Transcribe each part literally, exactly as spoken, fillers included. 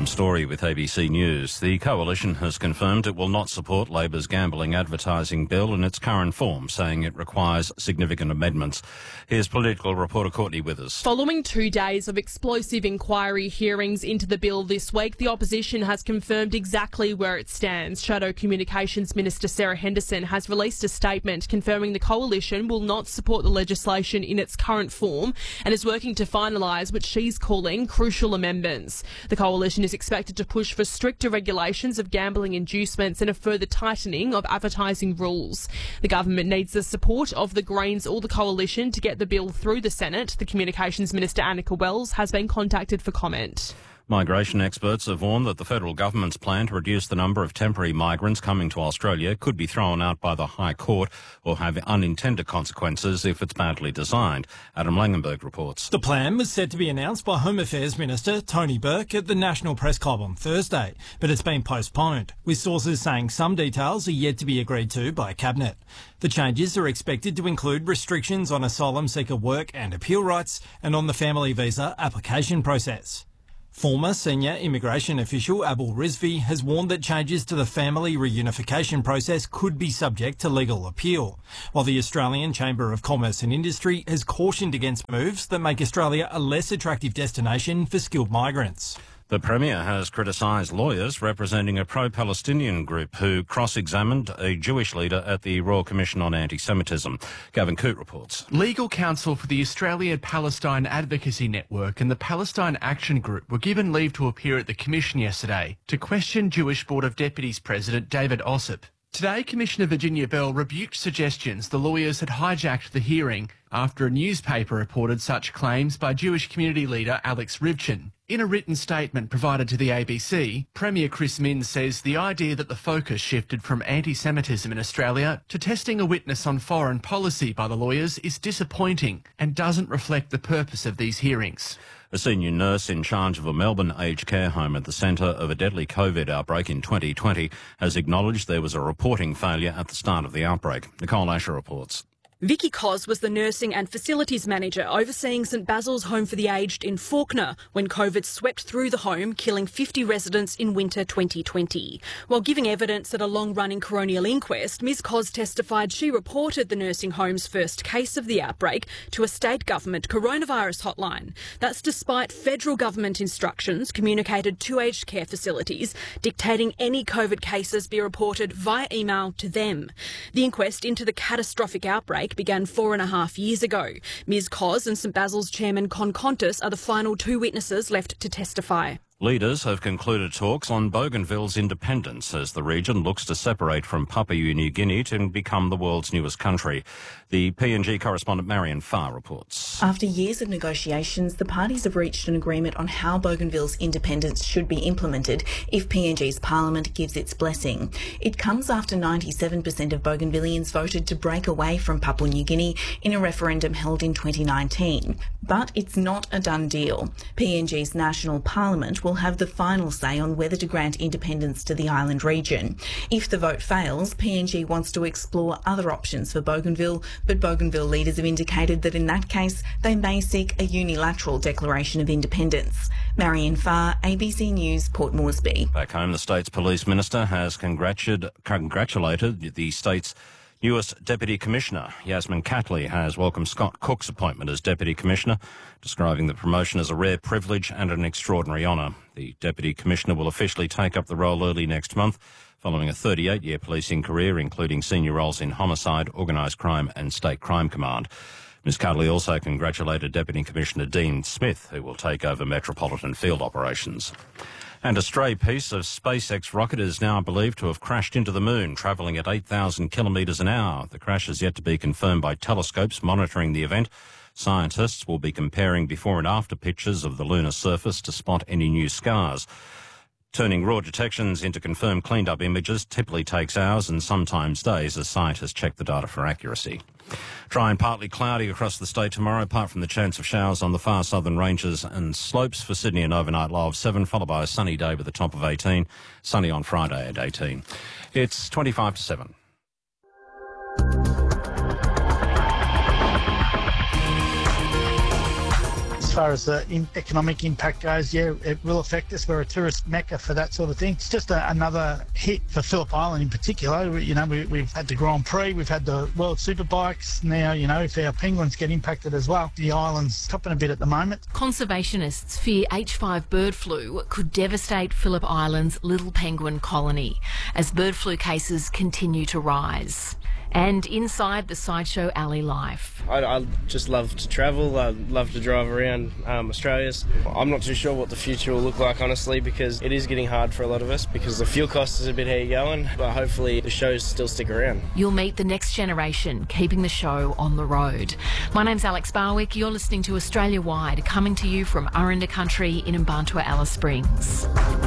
Graham Story with A B C News. The Coalition has confirmed it will not support Labor's gambling advertising bill in its current form, saying it requires significant amendments. Here's political reporter Courtney Withers. Following two days of explosive inquiry hearings into the bill this week, the opposition has confirmed exactly where it stands. Shadow Communications Minister Sarah Henderson has released a statement confirming the Coalition will not support the legislation in its current form and is working to finalise what she's calling crucial amendments. The Coalition is expected to push for stricter regulations of gambling inducements and a further tightening of advertising rules. The government needs the support of the Greens or the Coalition to get the bill through the Senate. The Communications Minister Annika Wells has been contacted for comment. Migration experts have warned that the federal government's plan to reduce the number of temporary migrants coming to Australia could be thrown out by the High Court or have unintended consequences if it's badly designed. Adam Langenberg reports. The plan was set to be announced by Home Affairs Minister Tony Burke at the National Press Club on Thursday, but it's been postponed, with sources saying some details are yet to be agreed to by Cabinet. The changes are expected to include restrictions on asylum seeker work and appeal rights and on the family visa application process. Former senior immigration official Abul Rizvi has warned that changes to the family reunification process could be subject to legal appeal, while the Australian Chamber of Commerce and Industry has cautioned against moves that make Australia a less attractive destination for skilled migrants. The Premier has criticised lawyers representing a pro-Palestinian group who cross-examined a Jewish leader at the Royal Commission on Anti-Semitism. Gavin Coote reports. Legal counsel for the Australia-Palestine Advocacy Network and the Palestine Action Group were given leave to appear at the Commission yesterday to question Jewish Board of Deputies President David Ossip. Today, Commissioner Virginia Bell rebuked suggestions the lawyers had hijacked the hearing after a newspaper reported such claims by Jewish community leader Alex Rivchin. In a written statement provided to the A B C, Premier Chris Minns says the idea that the focus shifted from anti-Semitism in Australia to testing a witness on foreign policy by the lawyers is disappointing and doesn't reflect the purpose of these hearings. A senior nurse in charge of a Melbourne aged care home at the centre of a deadly COVID outbreak in twenty twenty has acknowledged there was a reporting failure at the start of the outbreak. Nicole Asher reports. Vicky Cos was the nursing and facilities manager overseeing St Basil's Home for the Aged in Fawkner when COVID swept through the home, killing fifty residents in winter twenty twenty. While giving evidence at a long-running coronial inquest, Ms Cos testified she reported the nursing home's first case of the outbreak to a state government coronavirus hotline. That's despite federal government instructions communicated to aged care facilities dictating any COVID cases be reported via email to them. The inquest into the catastrophic outbreak began four and a half years ago. Ms Cos and St Basil's chairman Con Qantas are the final two witnesses left to testify. Leaders have concluded talks on Bougainville's independence as the region looks to separate from Papua New Guinea to become the world's newest country. The P N G correspondent Marion Farr reports. After years of negotiations, the parties have reached an agreement on how Bougainville's independence should be implemented if P N G's parliament gives its blessing. It comes after ninety-seven percent of Bougainvilleans voted to break away from Papua New Guinea in a referendum held in twenty nineteen. But it's not a done deal. P N G's national parliament will have the final say on whether to grant independence to the island region. If the vote fails, P N G wants to explore other options for Bougainville, but Bougainville leaders have indicated that in that case, they may seek a unilateral declaration of independence. Marion Farr, A B C News, Port Moresby. Back home, the state's police minister has congratulated, congratulated the state's newest Deputy Commissioner. Yasmin Catley has welcomed Scott Cook's appointment as Deputy Commissioner, describing the promotion as a rare privilege and an extraordinary honour. The Deputy Commissioner will officially take up the role early next month, following a thirty-eight year policing career, including senior roles in homicide, organised crime and State Crime Command. Miz Catley also congratulated Deputy Commissioner Dean Smith, who will take over Metropolitan Field Operations. And a stray piece of SpaceX rocket is now believed to have crashed into the moon, travelling at eight thousand kilometres an hour. The crash is yet to be confirmed by telescopes monitoring the event. Scientists will be comparing before and after pictures of the lunar surface to spot any new scars. Turning raw detections into confirmed cleaned-up images typically takes hours and sometimes days as scientists check the data for accuracy. Dry and partly cloudy across the state tomorrow, apart from the chance of showers on the far southern ranges and slopes. For Sydney, an overnight low of seven, followed by a sunny day with a top of eighteen. Sunny on Friday at eighteen. It's twenty-five to seven. far as the in- economic impact goes, yeah, it will affect us. We're a tourist mecca for that sort of thing. It's just a, another hit for Phillip Island in particular. We, you know, we, we've had the Grand Prix, we've had the World Superbikes. Now, you know, if our penguins get impacted as well, the island's topping a bit at the moment. Conservationists fear H five bird flu could devastate Phillip Island's little penguin colony as bird flu cases continue to rise. And inside the Sideshow Alley life. I, I just love to travel, I love to drive around um, Australia's. I'm not too sure what the future will look like, honestly, because it is getting hard for a lot of us because the fuel cost is a bit how you going, but hopefully the shows still stick around. You'll meet the next generation keeping the show on the road. My name's Alex Barwick, you're listening to Australia Wide, coming to you from Aranda Country in Mbantua, Alice Springs.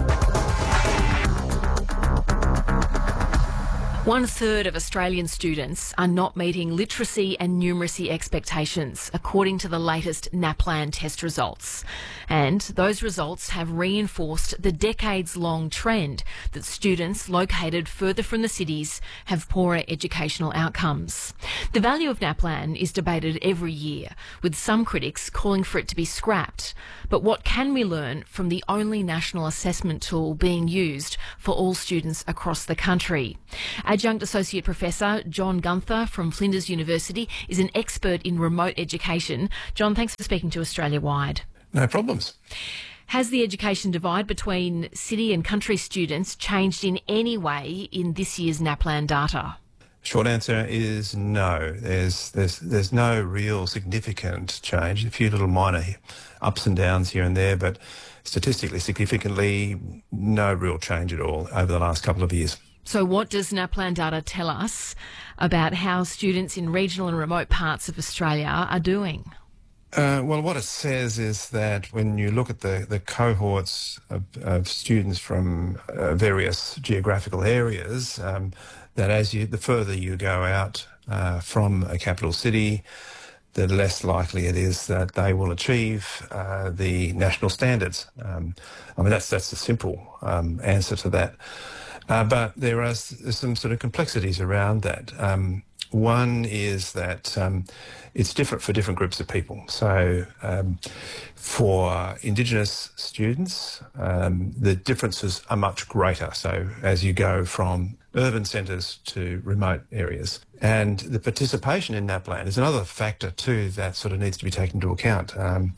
One third of Australian students are not meeting literacy and numeracy expectations, according to the latest NAPLAN test results. And those results have reinforced the decades-long trend that students located further from the cities have poorer educational outcomes. The value of NAPLAN is debated every year, with some critics calling for it to be scrapped. But what can we learn from the only national assessment tool being used for all students across the country? Adjunct Associate Professor John Gunther from Flinders University is an expert in remote education. John, thanks for speaking to Australia Wide. No problems. Has the education divide between city and country students changed in any way in this year's NAPLAN data? Short answer is no. There's there's there's no real significant change. A few little minor ups and downs here and there, but statistically significantly, no real change at all over the last couple of years. So what does NAPLAN data tell us about how students in regional and remote parts of Australia are doing? Uh, well, what it says is that when you look at the, the cohorts of, of students from uh, various geographical areas, um, that as you, the further you go out uh, from a capital city, the less likely it is that they will achieve uh, the national standards. Um, I mean, that's that's a simple um, answer to that. Uh, but there are s- some sort of complexities around that. Um, one is that um, it's different for different groups of people. So um, for Indigenous students, um, the differences are much greater. So as you go from urban centres to remote areas. And the participation in NAPLAN is another factor too that sort of needs to be taken into account. Um,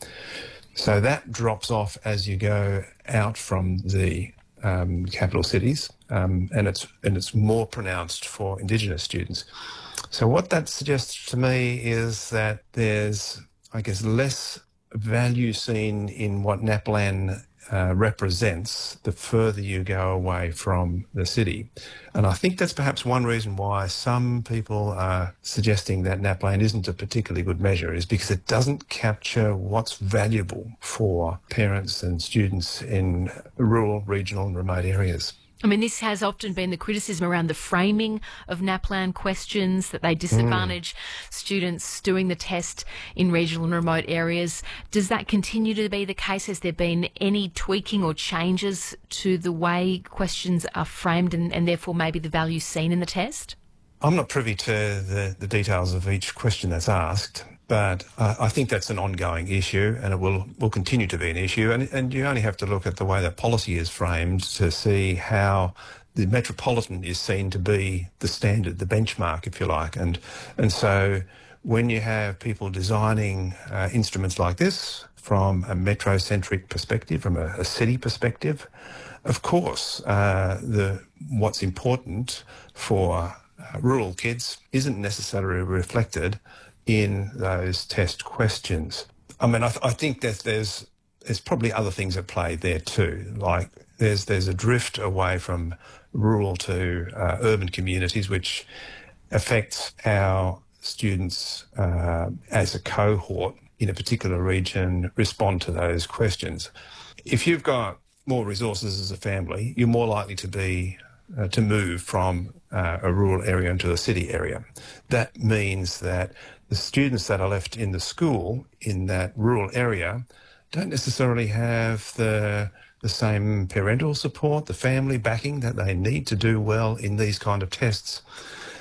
so that drops off as you go out from the um, capital cities, um, and it's and it's more pronounced for Indigenous students. So what that suggests to me is that there's, I guess, less value seen in what NAPLAN uh, represents the further you go away from the city. And I think that's perhaps one reason why some people are suggesting that NAPLAN isn't a particularly good measure, is because it doesn't capture what's valuable for parents and students in rural, regional and remote areas. I mean, this has often been the criticism around the framing of NAPLAN questions, that they disadvantage mm. students doing the test in regional and remote areas. Does that continue to be the case? Has there been any tweaking or changes to the way questions are framed and, and therefore maybe the value seen in the test? I'm not privy to the, the details of each question that's asked, but uh, I think that's an ongoing issue and it will, will continue to be an issue. And, and you only have to look at the way that policy is framed to see how the metropolitan is seen to be the standard, the benchmark, if you like. And, and so when you have people designing uh, instruments like this from a metrocentric perspective, from a, a city perspective, of course, uh, the what's important for uh, rural kids isn't necessarily reflected in those test questions. I mean, I, th- I think that there's there's probably other things at play there too. Like there's there's a drift away from rural to uh, urban communities, which affects how students uh, as a cohort in a particular region respond to those questions. If you've got more resources as a family, you're more likely to be uh, to move from uh, a rural area into a city area. That means that the students that are left in the school in that rural area don't necessarily have the the same parental support, the family backing that they need to do well in these kind of tests.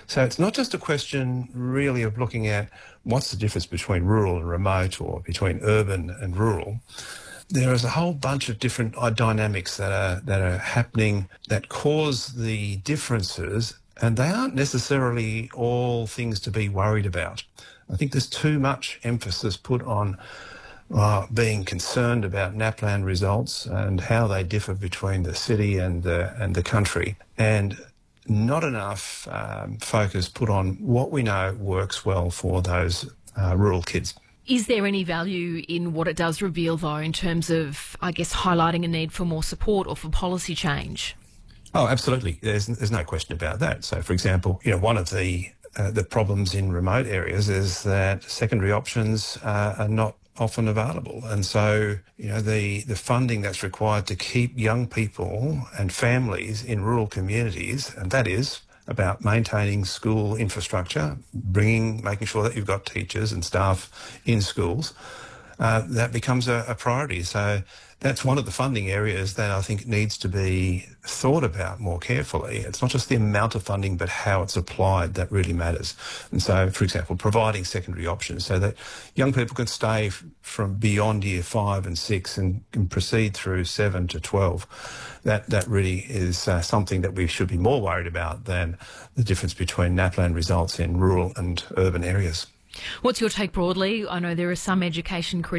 So it's not just a question really of looking at what's the difference between rural and remote or between urban and rural. There is a whole bunch of different dynamics that are that are happening that cause the differences, and they aren't necessarily all things to be worried about. I think there's too much emphasis put on uh, being concerned about NAPLAN results and how they differ between the city and the, and the country, and not enough um, focus put on what we know works well for those uh, rural kids. Is there any value in what it does reveal, though, in terms of, I guess, highlighting a need for more support or for policy change? Oh, absolutely. There's, there's no question about that. So, for example, you know, one of the uh, the problems in remote areas is that secondary options uh, are not often available. And so, you know, the, the funding that's required to keep young people and families in rural communities, and that is about maintaining school infrastructure, bringing, making sure that you've got teachers and staff in schools, uh, that becomes a, a priority. So that's one of the funding areas that I think needs to be thought about more carefully. It's not just the amount of funding, but how it's applied that really matters. And so, for example, providing secondary options so that young people can stay from beyond year five and six and can proceed through seven to twelve. That, that really is uh, something that we should be more worried about than the difference between NAPLAN results in rural and urban areas. What's your take broadly? I know there are some education critics